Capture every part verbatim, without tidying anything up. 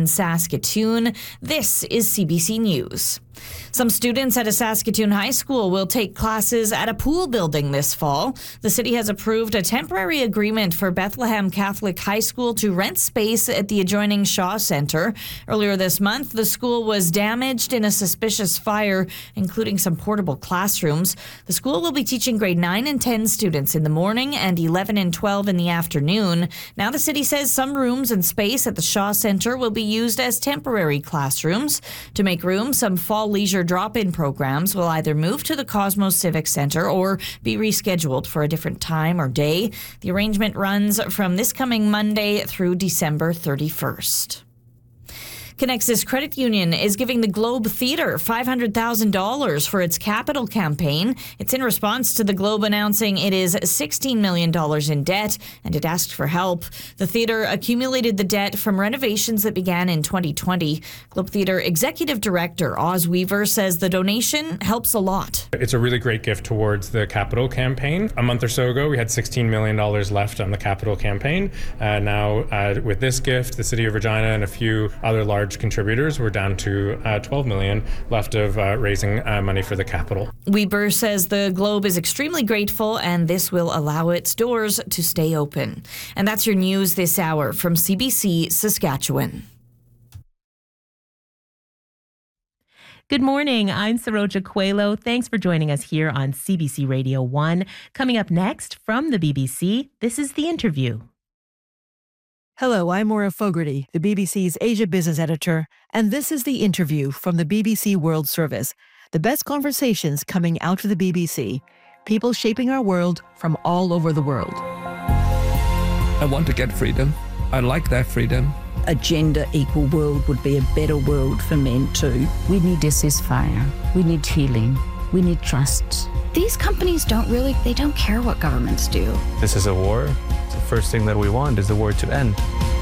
in Saskatoon. This is C B C News. Some students at a Saskatoon high school will take classes at a pool building this fall. The city has approved a temporary agreement for Bethlehem Catholic High School to rent space at the adjoining Shaw Centre. Earlier this month, the school was damaged in a suspicious fire, including some portable classrooms. The school will be teaching grade nine and ten students in the morning and eleven and twelve in the afternoon. Now the city says some rooms and space at the Shaw Centre will be used as temporary classrooms. To make room, some fall leisure drop-in programs will either move to the Cosmos Civic Centre or be rescheduled for a different time or day. The arrangement runs from this coming Monday through December thirty-first. Connexus Credit Union is giving the Globe Theatre five hundred thousand dollars for its capital campaign. It's in response to the Globe announcing it is sixteen million dollars in debt, and it asked for help. The theatre accumulated the debt from renovations that began in twenty twenty. Globe Theatre Executive Director Oz Weaver says the donation helps a lot. It's a really great gift towards the capital campaign. A month or so ago, we had sixteen million dollars left on the capital campaign. Uh, now, uh, with this gift, the City of Regina and a few other large contributors, we're down to uh, twelve million left of uh, raising uh, money for the capital. Weber says the Globe is extremely grateful and this will allow its doors to stay open. And that's your news this hour from C B C Saskatchewan. Good morning. I'm Saroja Coelho. Thanks for joining us here on C B C Radio one. Coming up next from the B B C, this is The Interview. Hello, I'm Maura Fogarty, the B B C's Asia Business Editor, and this is The Interview from the B B C World Service. The best conversations coming out of the B B C. People shaping our world from all over the world. I want to get freedom. I like that freedom. A gender equal world would be a better world for men too. We need a ceasefire. We need healing. We need trust. These companies don't really, they don't care what governments do. This is a war. The first thing that we want is the war to end.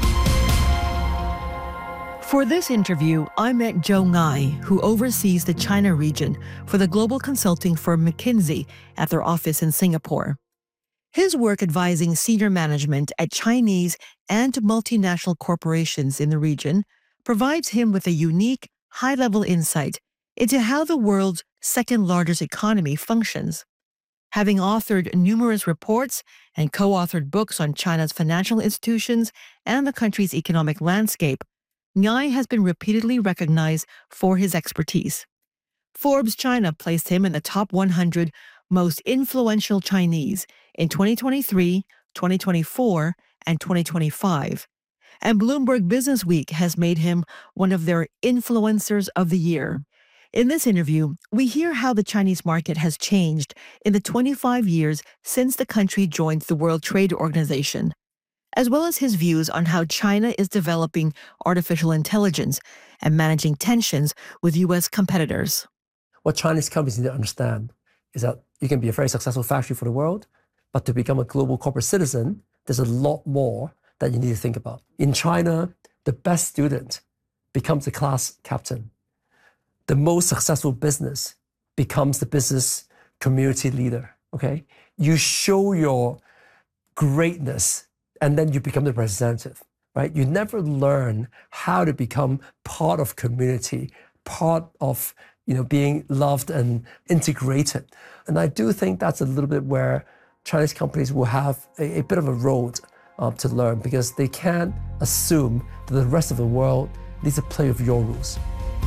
For this interview, I met Joe Ngai, who oversees the China region for the global consulting firm McKinsey at their office in Singapore. His work advising senior management at Chinese and multinational corporations in the region provides him with a unique, high-level insight into how the world's second-largest economy functions. Having authored numerous reports and co-authored books on China's financial institutions and the country's economic landscape, Ngai has been repeatedly recognized for his expertise. Forbes China placed him in the top one hundred most influential Chinese in twenty twenty-three, twenty twenty-four, and twenty twenty-five. And Bloomberg Businessweek has made him one of their influencers of the year. In this interview, we hear how the Chinese market has changed in the twenty-five years since the country joined the World Trade Organization, as well as his views on how China is developing artificial intelligence and managing tensions with U S competitors. What Chinese companies need to understand is that you can be a very successful factory for the world, but to become a global corporate citizen, there's a lot more that you need to think about. In China, the best student becomes the class captain. The most successful business becomes the business community leader, okay? You show your greatness and then you become the representative, right? You never learn how to become part of community, part of, you know, being loved and integrated. And I do think that's a little bit where Chinese companies will have a, a bit of a road uh, to learn, because they can't assume that the rest of the world needs to play with your rules.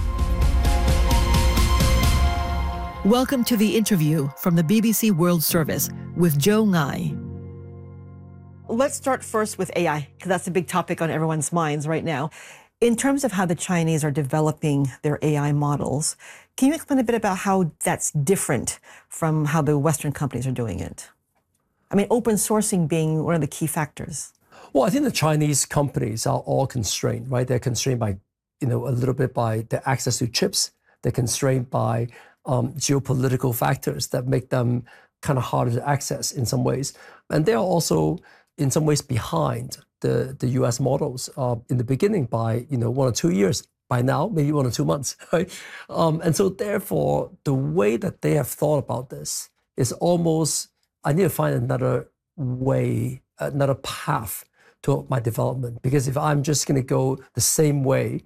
Welcome to The Interview from the B B C World Service with Joe Ngai. Let's start first with A I, because that's a big topic on everyone's minds right now. In terms of how the Chinese are developing their A I models, can you explain a bit about how that's different from how the Western companies are doing it? I mean, open sourcing being one of the key factors. Well, I think the Chinese companies are all constrained, right? They're constrained by, you know, a little bit by the access to chips. They're constrained by um, geopolitical factors that make them kind of harder to access in some ways. And they are also, in some ways, behind the, the U S models uh, in the beginning by, you know, one or two years. By now, maybe one or two months, right? Um, and so therefore, the way that they have thought about this is almost, I need to find another way, another path to my development. Because if I'm just going to go the same way